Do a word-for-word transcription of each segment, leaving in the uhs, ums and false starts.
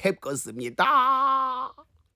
뵙겠습니다.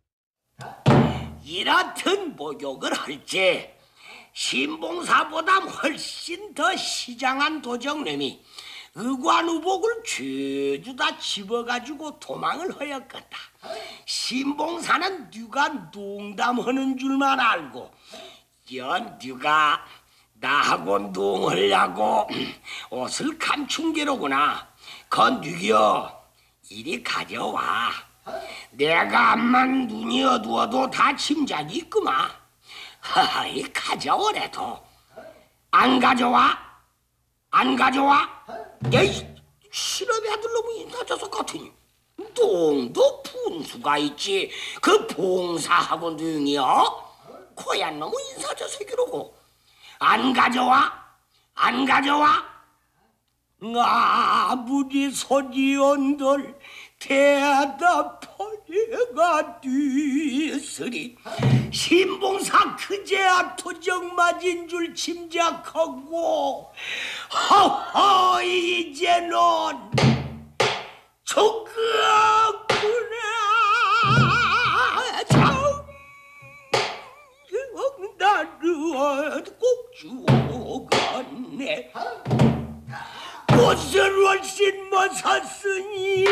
이렇든 목욕을 할지 신봉사보다 훨씬 더 시장한 도적놈이 의관우복을 죄주다 집어가지고 도망을 하였겠다. 신봉사는 누가 농담하는 줄만 알고 연 누가 나하고 농하려고 옷을 감춘 게로구나. 건 누기여 이리 가져와. 내가 암만 눈이 어두워도 다 짐작이 있구만. 하하이 가져오래도 안 가져와? 안 가져와? 에이 시럽이 아들놈의 인사자석 같으니 똥도 분수가 있지. 그 봉사하고 능이여 고얀 놈의 인사자석이로고. 안 가져와? 안 가져와? 아무리 소리온들 대답하리가 뒤으리. 신봉사 그제야 도적 맞은 줄 짐작하고 허허 이제는 죽었구나. 참 나를 꼭 죽었네. 옷을 훨씬 못 샀으니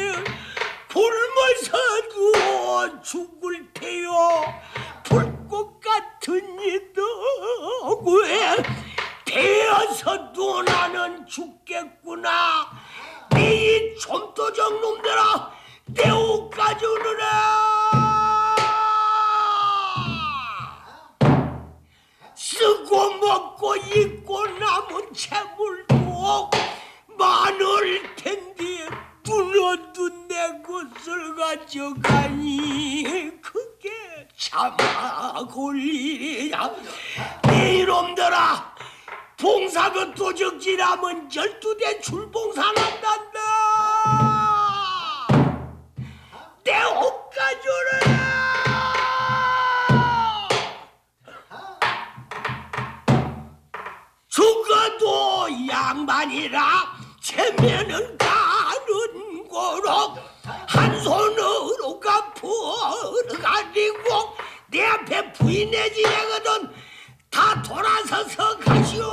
굶어서도 죽을 테요. 불꽃 같은 이덕에 되어서도 나는 죽겠구나. 이 좀도적 놈들아 내 옷 가져오느라. 쓰고 먹고 입고 남은 채물도 많을 텐데 눈어둔 내 것을 가져가니 그게 참아 골리야. 네 이놈들아 봉사가 도적질하면 열두 대 출봉사난단다. 내 옷 가져라. 죽어도 양반이라 체면을 가는 거로 한 손으로 갚으러 가리고 내 앞에 부인네 지내거든 다 돌아서서 가시오.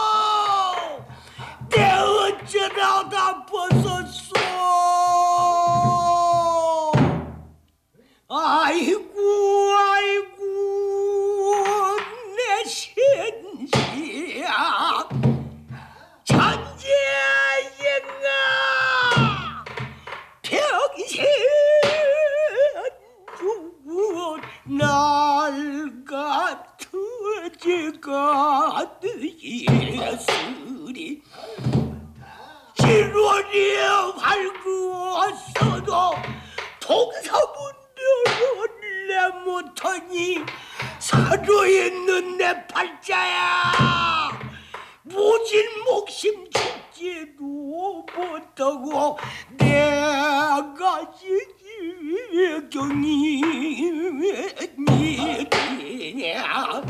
내 어쩌다 벗었소. 아이고 아이고 내 신지야. 천재영아 평생 죽은 날 같으지가 되었으리. 칠월에 밝구었어도 동서문별을 내 못하니 살아있는 내 팔자야. 모진 목심 죽지도 못하고 내가 지경이 니냐.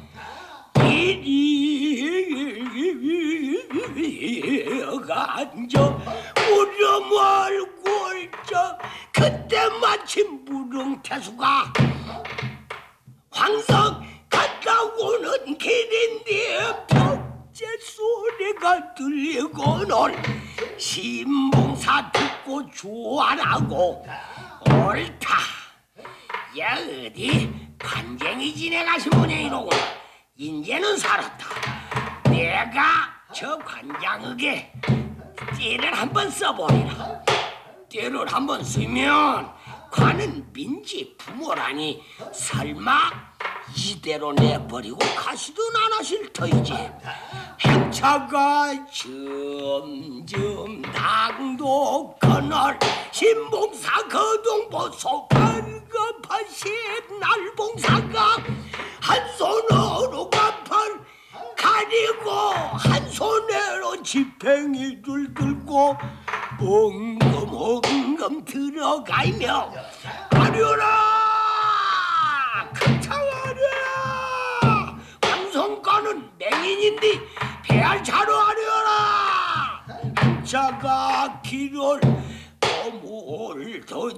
이리 간저 무릎을 꿇죠. 그때 마침 무릉태수가 황석 갔다 오는 길인데 제 소리가 들리고는 신봉사 듣고 좋아라고 옳다. 야 어디 관쟁이 지내가신 분이 이러고 인제는 살았다. 내가 저 관장에게 띠를 한번 써보리라. 띠를 한번 쓰면 관은 민지 부모라니 설마 이대로 내버리고 가시든 안 하실 터이지. 행차가 점점 당도 그날 신봉사 거동보소 반갑하신 날봉사가 한 손으로 간판 가리고 한 손으로 지팽이줄 들고 엉금엉금 들어가며 아려라 그차와려라. 황성가는 맹인인데 배알 차로 아려라. 자가 길을 머물더니